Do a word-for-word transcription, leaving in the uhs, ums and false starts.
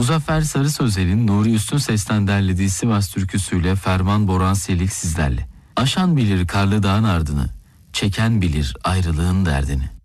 Muzaffer Sarı Sözel'in Nuri Üstün Ses'ten derlediği Sivas türküsüyle Ferman Boran Selik sizlerle. Aşan bilir karlı dağın ardını, çeken bilir ayrılığın derdini.